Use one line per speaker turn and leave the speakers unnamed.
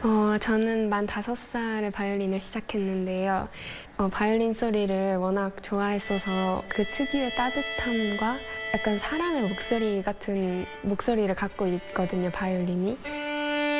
저는 만 5살에 바이올린을 시작했는데요. 바이올린 소리를 워낙 좋아했어서 그 특유의 따뜻함과 약간 사람의 목소리 같은 목소리를 갖고 있거든요, 바이올린이.